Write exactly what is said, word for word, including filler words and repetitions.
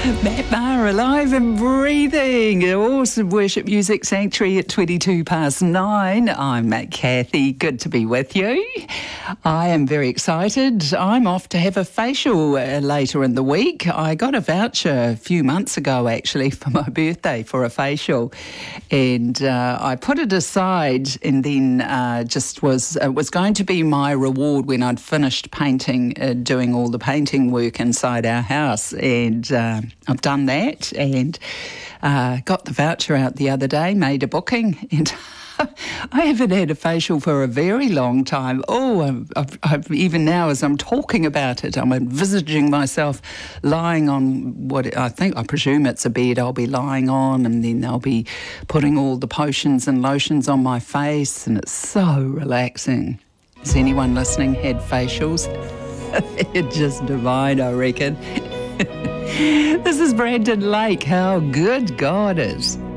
Matt Maher, alive and breathing. Awesome worship music sanctuary at twenty-two past nine. I'm Matt Cathy. Good to be with you. I am very excited. I'm off to have a facial uh, later in the week. I got a voucher a few months ago, actually, for my birthday for a facial, and uh, I put it aside, and then uh, just was it was going to be my reward when I'd finished painting, uh, doing all the painting work inside our house, and uh, I've done that, and uh, got the voucher out the other day, made a booking, and I haven't had a facial for a very long time. Oh, I've, I've, I've, even now as I'm talking about it, I'm envisaging myself lying on what I think, I presume it's a bed I'll be lying on, and then they'll be putting all the potions and lotions on my face, and it's so relaxing. Has anyone listening had facials? It's just divine, I reckon. This is Brandon Lake. How good God is.